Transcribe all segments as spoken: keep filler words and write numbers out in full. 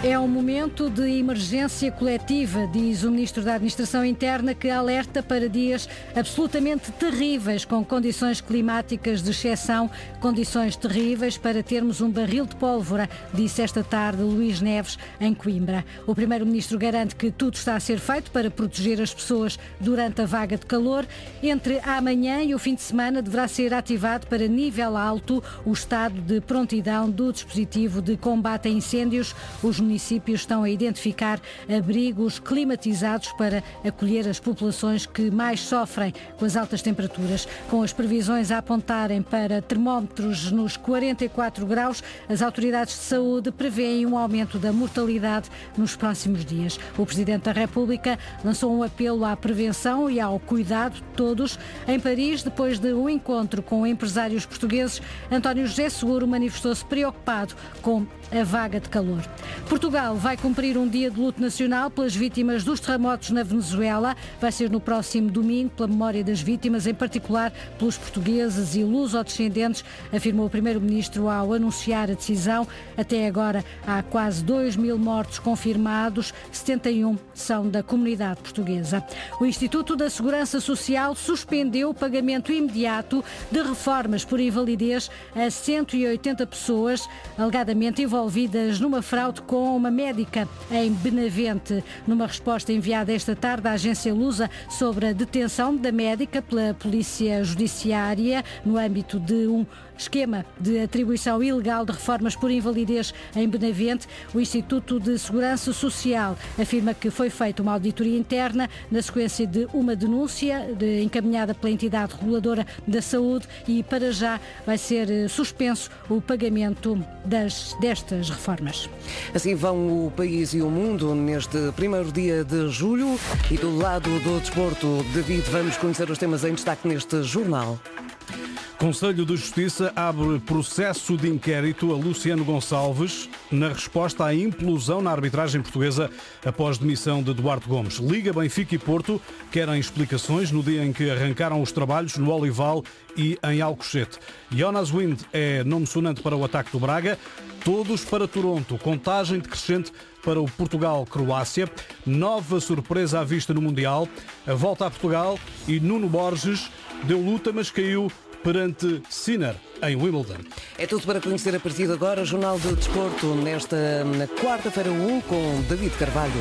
É um momento de emergência coletiva, diz o Ministro da Administração Interna, que alerta para dias absolutamente terríveis, com condições climáticas de exceção, condições terríveis para termos um barril de pólvora, disse esta tarde Luís Neves, em Coimbra. O Primeiro-Ministro garante que tudo está a ser feito para proteger as pessoas durante a vaga de calor. Entre amanhã e o fim de semana deverá ser ativado para nível alto o estado de prontidão do dispositivo de combate a incêndios. Os municípios estão a identificar abrigos climatizados para acolher as populações que mais sofrem com as altas temperaturas. Com as previsões a apontarem para termómetros nos quarenta e quatro graus, as autoridades de saúde prevêem um aumento da mortalidade nos próximos dias. O Presidente da República lançou um apelo à prevenção e ao cuidado de todos. Em Paris, depois de um encontro com empresários portugueses, António José Seguro manifestou-se preocupado com a vaga de calor. Portugal vai cumprir um dia de luto nacional pelas vítimas dos terremotos na Venezuela. Vai ser no próximo domingo, pela memória das vítimas, em particular pelos portugueses e luso-descendentes, afirmou o Primeiro-Ministro ao anunciar a decisão. Até agora há quase dois mil mortos confirmados, setenta e um são da comunidade portuguesa. O Instituto da Segurança Social suspendeu o pagamento imediato de reformas por invalidez a cento e oitenta pessoas, alegadamente envolvidas numa fraude com uma médica em Benavente. Numa resposta enviada esta tarde à agência Lusa sobre a detenção da médica pela Polícia Judiciária no âmbito de um esquema de atribuição ilegal de reformas por invalidez em Benavente, o Instituto de Segurança Social afirma que foi feita uma auditoria interna na sequência de uma denúncia de, encaminhada pela entidade reguladora da saúde, e para já vai ser suspenso o pagamento das, destas reformas. Assim vão o país e o mundo neste primeiro dia de julho, e do lado do desporto, David, vamos conhecer os temas em destaque neste jornal. Conselho de Justiça abre processo de inquérito a Luciano Gonçalves na resposta à implosão na arbitragem portuguesa após demissão de Duarte Gomes. Liga, Benfica e Porto querem explicações no dia em que arrancaram os trabalhos no Olival e em Alcochete. Jonas Wind é nome sonante para o ataque do Braga. Todos para Toronto. Contagem decrescente para o Portugal-Croácia. Nova surpresa à vista no Mundial. A volta a Portugal e Nuno Borges deu luta, mas caiu perante Sinner em Wimbledon. É tudo para conhecer a partir de agora. Jornal de Desporto nesta na quarta-feira um com David Carvalho.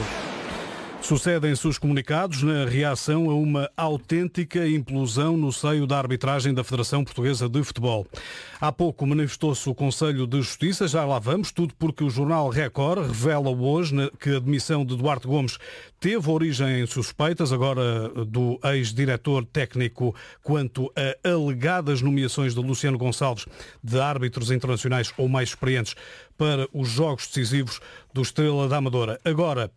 Sucedem-se os comunicados na reação a uma autêntica implosão no seio da arbitragem da Federação Portuguesa de Futebol. Há pouco manifestou-se o Conselho de Justiça, já lá vamos, tudo porque o jornal Record revela hoje que a demissão de Duarte Gomes teve origem em suspeitas, agora do ex-diretor técnico, quanto a alegadas nomeações de Luciano Gonçalves de árbitros internacionais ou mais experientes para os jogos decisivos do Estrela da Amadora. Agora,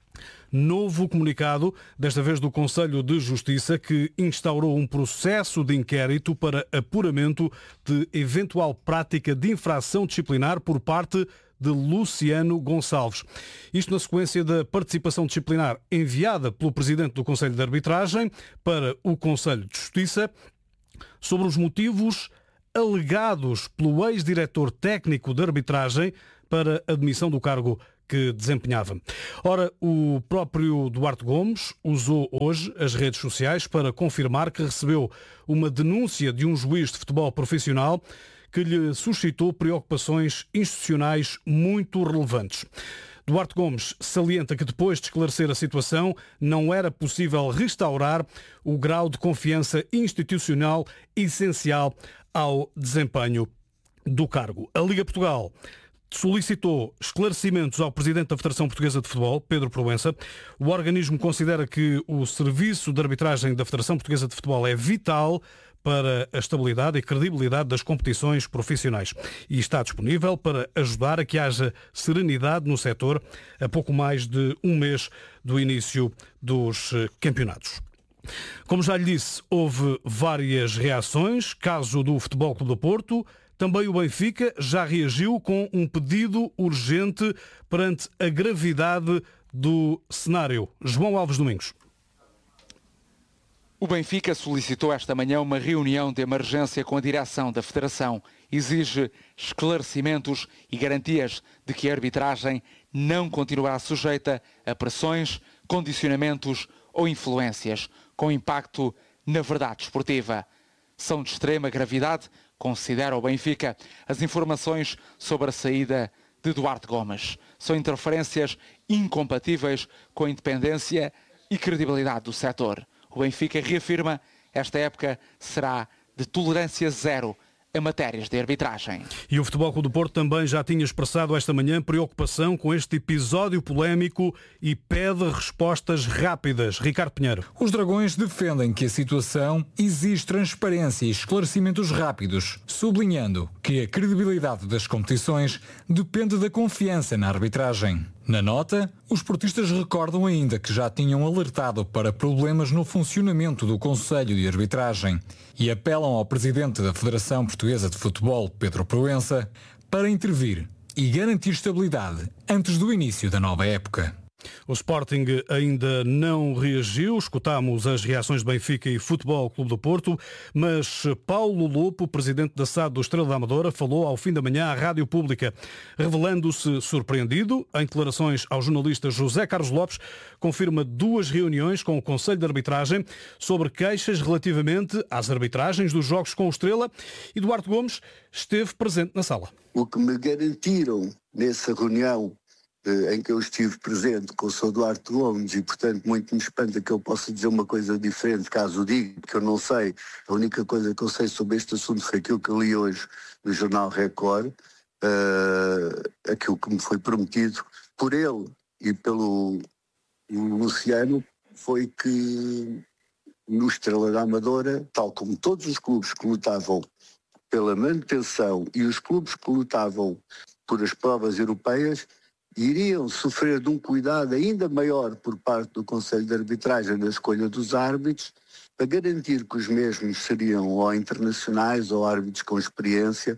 novo comunicado, desta vez do Conselho de Justiça, que instaurou um processo de inquérito para apuramento de eventual prática de infração disciplinar por parte de Luciano Gonçalves. Isto na sequência da participação disciplinar enviada pelo Presidente do Conselho de Arbitragem para o Conselho de Justiça sobre os motivos alegados pelo ex-diretor técnico de arbitragem para a demissão do cargo que desempenhava. Ora, o próprio Duarte Gomes usou hoje as redes sociais para confirmar que recebeu uma denúncia de um juiz de futebol profissional que lhe suscitou preocupações institucionais muito relevantes. Duarte Gomes salienta que depois de esclarecer a situação não era possível restaurar o grau de confiança institucional essencial ao desempenho do cargo. A Liga Portugal solicitou esclarecimentos ao Presidente da Federação Portuguesa de Futebol, Pedro Proença. O organismo considera que o serviço de arbitragem da Federação Portuguesa de Futebol é vital para a estabilidade e credibilidade das competições profissionais e está disponível para ajudar a que haja serenidade no setor a pouco mais de um mês do início dos campeonatos. Como já lhe disse, houve várias reações. Caso do Futebol Clube do Porto, também o Benfica já reagiu com um pedido urgente perante a gravidade do cenário. João Alves Domingos. O Benfica solicitou esta manhã uma reunião de emergência com a direção da Federação. Exige esclarecimentos e garantias de que a arbitragem não continuará sujeita a pressões, condicionamentos ou influências com impacto na verdade esportiva. São de extrema gravidade, considera o Benfica, as informações sobre a saída de Duarte Gomes. São interferências incompatíveis com a independência e credibilidade do setor. O Benfica reafirma, esta época será de tolerância zero em matérias de arbitragem. E o Futebol Clube do Porto também já tinha expressado esta manhã preocupação com este episódio polémico e pede respostas rápidas. Ricardo Pinheiro. Os Dragões defendem que a situação exige transparência e esclarecimentos rápidos, sublinhando que a credibilidade das competições depende da confiança na arbitragem. Na nota, os portistas recordam ainda que já tinham alertado para problemas no funcionamento do Conselho de Arbitragem e apelam ao presidente da Federação Portuguesa de Futebol, Pedro Proença, para intervir e garantir estabilidade antes do início da nova época. O Sporting ainda não reagiu, escutámos as reações de Benfica e Futebol Clube do Porto, mas Paulo Lopo, presidente da S A D do Estrela da Amadora, falou ao fim da manhã à Rádio Pública, revelando-se surpreendido. Em declarações ao jornalista José Carlos Lopes, confirma duas reuniões com o Conselho de Arbitragem sobre queixas relativamente às arbitragens dos jogos com o Estrela, e Duarte Gomes esteve presente na sala. O que me garantiram nessa reunião em que eu estive presente com o senhor Duarte Gomes, e portanto muito me espanta que eu possa dizer uma coisa diferente caso o diga, porque eu não sei. A única coisa que eu sei sobre este assunto foi aquilo que eu li hoje no jornal Record, uh, aquilo que me foi prometido por ele e pelo Luciano, foi que no Estrela da Amadora, tal como todos os clubes que lutavam pela manutenção e os clubes que lutavam por as provas europeias, iriam sofrer de um cuidado ainda maior por parte do Conselho de Arbitragem na escolha dos árbitros, para garantir que os mesmos seriam ou internacionais ou árbitros com experiência.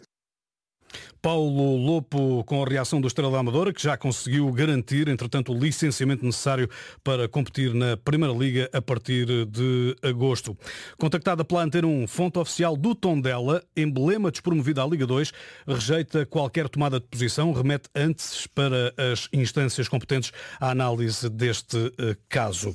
Paulo Lopo com a reação do Estrela da Amadora, que já conseguiu garantir, entretanto, o licenciamento necessário para competir na Primeira Liga a partir de agosto. Contactada pela Antena um, fonte oficial do Tondela, emblema despromovido à Liga dois, rejeita qualquer tomada de posição, remete antes para as instâncias competentes à análise deste uh, caso.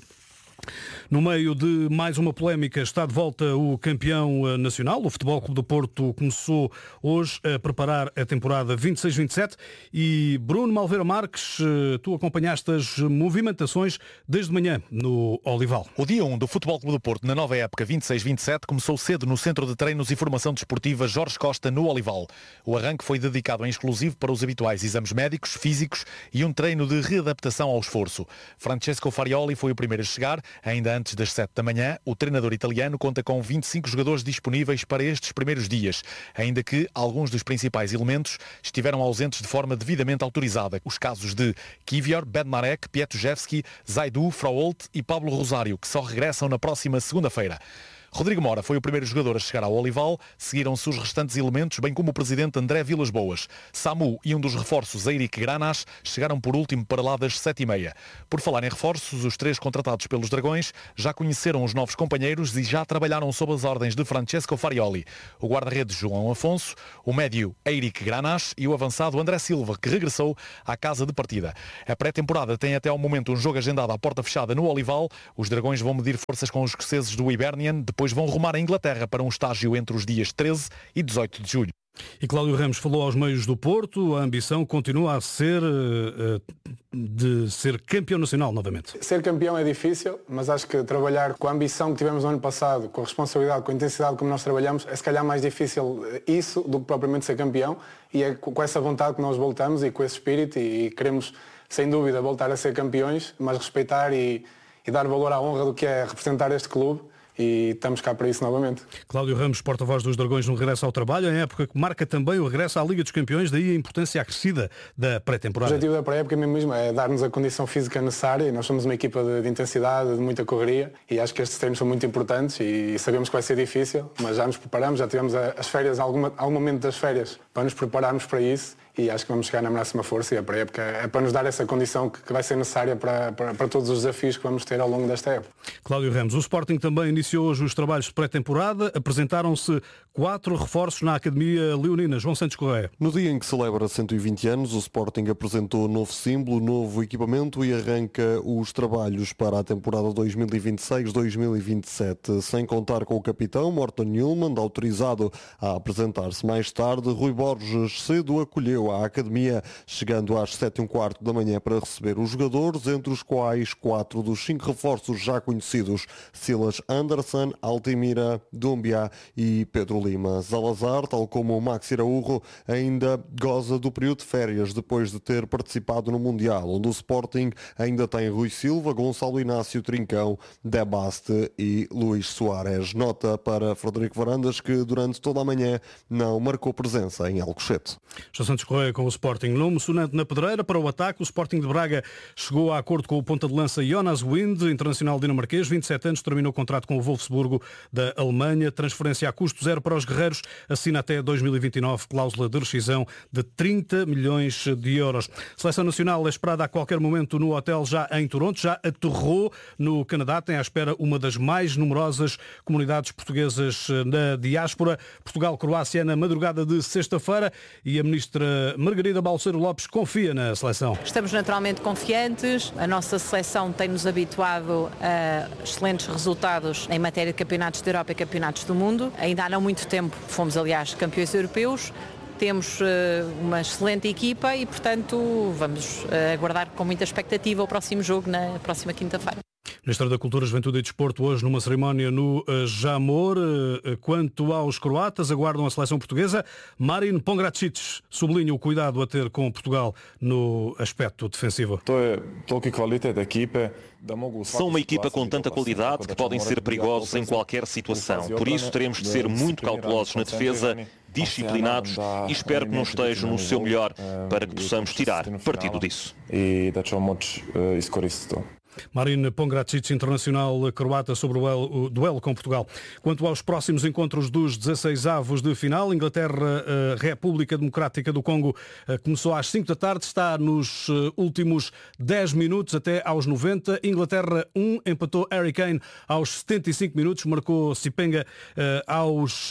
No meio de mais uma polémica, está de volta o campeão nacional. O Futebol Clube do Porto começou hoje a preparar a temporada vinte e seis vinte e sete e Bruno Malveira Marques, tu acompanhaste as movimentações desde manhã no Olival. O dia um do Futebol Clube do Porto na nova época vinte e seis vinte e sete começou cedo no Centro de Treinos e Formação Desportiva Jorge Costa, no Olival. O arranque foi dedicado em exclusivo para os habituais exames médicos, físicos e um treino de readaptação ao esforço. Francesco Farioli foi o primeiro a chegar. Ainda antes das sete da manhã, o treinador italiano conta com vinte e cinco jogadores disponíveis para estes primeiros dias, ainda que alguns dos principais elementos estiveram ausentes de forma devidamente autorizada. Os casos de Kivior, Bednarek, Pietruszewski, Zaidu, Frauolt e Pablo Rosário, que só regressam na próxima segunda-feira. Rodrigo Mora foi o primeiro jogador a chegar ao Olival, seguiram-se os restantes elementos, bem como o presidente André Vilas Boas. Samu e um dos reforços, Eirik Granas, chegaram por último para lá das sete e meia. Por falar em reforços, os três contratados pelos Dragões já conheceram os novos companheiros e já trabalharam sob as ordens de Francesco Farioli. O guarda-redes João Afonso, o médio Eirik Granas e o avançado André Silva, que regressou à casa de partida. A pré-temporada tem até ao momento um jogo agendado à porta fechada no Olival. Os Dragões vão medir forças com os escoceses do Hibernian, depois Depois vão rumar à Inglaterra para um estágio entre os dias treze e dezoito de julho. E Cláudio Ramos falou aos meios do Porto, a ambição continua a ser uh, de ser campeão nacional novamente. Ser campeão é difícil, mas acho que trabalhar com a ambição que tivemos no ano passado, com a responsabilidade, com a intensidade como nós trabalhamos, é se calhar mais difícil isso do que propriamente ser campeão, e é com essa vontade que nós voltamos e com esse espírito, e queremos sem dúvida voltar a ser campeões, mas respeitar e, e dar valor à honra do que é representar este clube. E estamos cá para isso novamente. Cláudio Ramos, porta-voz dos Dragões no regresso ao trabalho, em época que marca também o regresso à Liga dos Campeões, daí a importância acrescida da pré-temporada. O objetivo da pré-época mesmo é dar-nos a condição física necessária, e nós somos uma equipa de, de intensidade, de muita correria, e acho que estes treinos são muito importantes e sabemos que vai ser difícil, mas já nos preparamos, já tivemos as férias, alguma, algum momento das férias para nos prepararmos para isso, e acho que vamos chegar na máxima força e a pré-época é para nos dar essa condição que, que vai ser necessária para, para, para todos os desafios que vamos ter ao longo desta época. Cláudio Ramos, o Sporting também iniciou hoje os trabalhos de pré-temporada. Apresentaram-se quatro reforços na Academia Leonina. João Santos Correia. No dia em que celebra cento e vinte anos, o Sporting apresentou novo símbolo, novo equipamento e arranca os trabalhos para a temporada dois mil e vinte e seis dois mil e vinte e sete. Sem contar com o capitão Morten Newman, autorizado a apresentar-se mais tarde, Rui Borges cedo acolheu à Academia, chegando às sete e um quarto da manhã para receber os jogadores, entre os quais quatro dos cinco reforços já conhecidos: Silas Anderson, Altimira, Doumbia e Pedro Lima. Salazar, tal como o Maxi Araújo, ainda goza do período de férias depois de ter participado no Mundial, onde o Sporting ainda tem Rui Silva, Gonçalo Inácio, Trincão, Debaste e Luís Soares. Nota para Frederico Varandas, que durante toda a manhã não marcou presença em Alcochete. João Santos Correia com o Sporting. Nome sonante na pedreira para o ataque. O Sporting de Braga chegou a acordo com o ponta de lança Jonas Wind, internacional dinamarquês, vinte e sete anos, terminou o contrato com o Wolfsburgo da Alemanha. Transferência a custo zero para os guerreiros. Assina até dois mil e vinte e nove cláusula de rescisão de trinta milhões de euros. Seleção nacional é esperada a qualquer momento no hotel já em Toronto. Já aterrou no Canadá. Tem à espera uma das mais numerosas comunidades portuguesas na diáspora. Portugal-Croácia na madrugada de sexta-feira e a ministra Margarida Balseiro Lopes confia na seleção. Estamos naturalmente confiantes. A nossa seleção tem-nos habituado a excelentes resultados em matéria de campeonatos da Europa e campeonatos do mundo. Ainda há não muito tempo fomos, aliás, campeões europeus. Temos uh, uma excelente equipa e, portanto, vamos uh, aguardar com muita expectativa o próximo jogo na próxima quinta-feira. Ministra da Cultura, Juventude e Desporto, hoje numa cerimónia no uh, Jamor. Uh, quanto aos croatas, aguardam a seleção portuguesa. Marin Pongracic sublinha o cuidado a ter com Portugal no aspecto defensivo. São uma equipa com tanta qualidade que podem ser perigosos em qualquer situação. Por isso teremos de ser muito cautelosos na defesa, disciplinados, e espero que não estejam no seu melhor para que possamos tirar partido disso. Marin Pongracic, internacional croata, sobre o duelo com Portugal. Quanto aos próximos encontros dos dezasseis avos de final, Inglaterra, República Democrática do Congo, começou às cinco da tarde, está nos últimos dez minutos até aos noventa. Inglaterra um, empatou Harry Kane aos setenta e cinco minutos, marcou Sipenga aos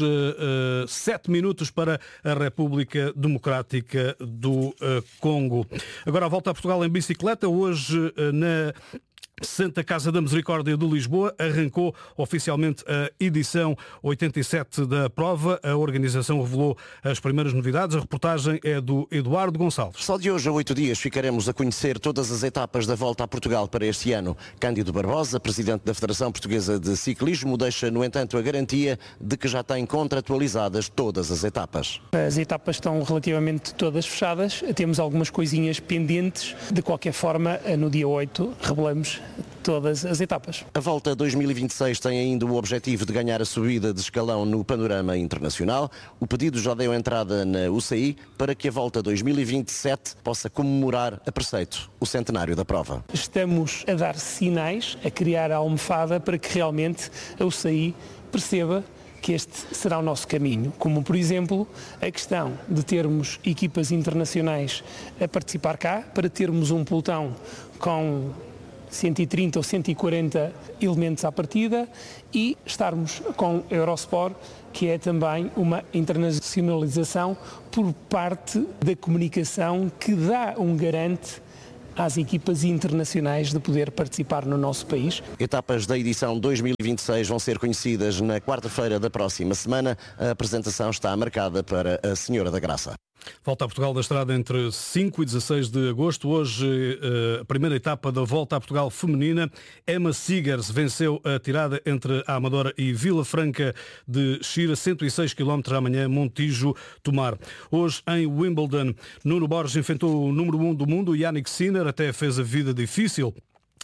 sete minutos para a República Democrática do Congo. Agora a volta a Portugal em bicicleta, hoje na Santa Casa da Misericórdia de Lisboa arrancou oficialmente a edição oitenta e sete da prova. A organização revelou as primeiras novidades. A reportagem é do Eduardo Gonçalves. Só de hoje a oito dias ficaremos a conhecer todas as etapas da volta a Portugal para este ano. Cândido Barbosa, presidente da Federação Portuguesa de Ciclismo, deixa, no entanto, a garantia de que já tem contratualizadas todas as etapas. As etapas estão relativamente todas fechadas. Temos algumas coisinhas pendentes. De qualquer forma, no dia oito, revelamos todas as etapas. A Volta dois mil e vinte e seis tem ainda o objetivo de ganhar a subida de escalão no panorama internacional. O pedido já deu entrada na U C I para que a Volta dois mil e vinte e sete possa comemorar a preceito o centenário da prova. Estamos a dar sinais, a criar a almofada para que realmente a U C I perceba que este será o nosso caminho, como por exemplo a questão de termos equipas internacionais a participar cá, para termos um pelotão com cento e trinta ou cento e quarenta elementos à partida e estarmos com a Eurosport, que é também uma internacionalização por parte da comunicação que dá um garante às equipas internacionais de poder participar no nosso país. Etapas da edição dois mil e vinte e seis vão ser conhecidas na quarta-feira da próxima semana. A apresentação está marcada para a Senhora da Graça. Volta a Portugal da estrada entre cinco e dezasseis de agosto. Hoje, a primeira etapa da Volta a Portugal feminina. Emma Sigers venceu a tirada entre a Amadora e Vila Franca de Xira, cento e seis quilómetros, amanhã Montijo-Tomar. Hoje, em Wimbledon, Nuno Borges enfrentou o número um do mundo, Yannick Sinner, até fez a vida difícil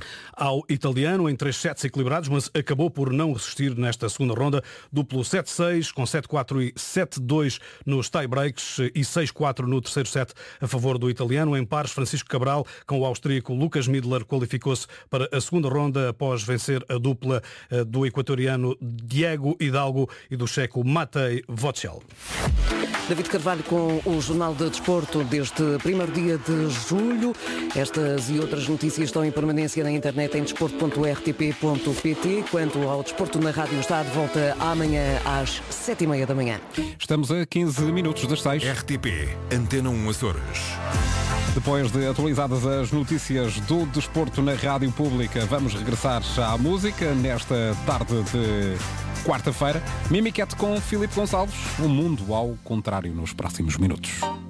ao italiano em três sets equilibrados, mas acabou por não resistir nesta segunda ronda. Duplo sete seis, com sete quatro e sete dois nos tie-breaks e seis quatro no terceiro set a favor do italiano. Em pares, Francisco Cabral com o austríaco Lucas Midler qualificou-se para a segunda ronda após vencer a dupla do equatoriano Diego Hidalgo e do checo Matej Vocel. David Carvalho com o Jornal de Desporto deste primeiro dia de julho. Estas e outras notícias estão em permanência na internet em desporto ponto r t p ponto p t. Quanto ao Desporto na Rádio, está de volta amanhã às sete e meia da manhã. Estamos a quinze minutos das seis. R T P, Antena um Açores. Depois de atualizadas as notícias do desporto na Rádio Pública, vamos regressar à música nesta tarde de quarta-feira. Mimiquete com Filipe Gonçalves. O mundo ao contrário nos próximos minutos.